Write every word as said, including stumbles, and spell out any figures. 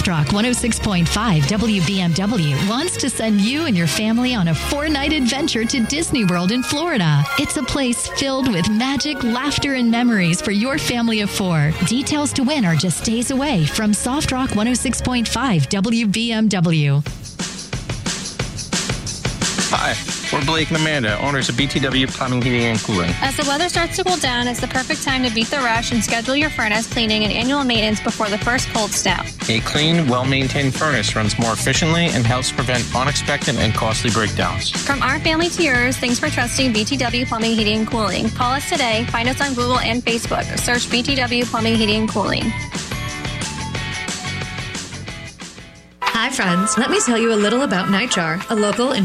Rock one oh six point five W B M W wants to send you and your family on a four-night adventure to Disney World in Florida. It's a place filled with magic, laughter, and memories for your family of four. Details to win are just days away from Soft Rock one oh six point five W B M W. Hi, we're Blake and Amanda, owners of B T W Plumbing, Heating, and Cooling. As the weather starts to cool down, it's the perfect time to beat the rush and schedule your furnace cleaning and annual maintenance before the first cold snap. A clean, well-maintained furnace runs more efficiently and helps prevent unexpected and costly breakdowns. From our family to yours, thanks for trusting B T W Plumbing, Heating, and Cooling. Call us today. Find us on Google and Facebook. Search B T W Plumbing, Heating, and Cooling. Hi, friends. Let me tell you a little about Nitrar, a local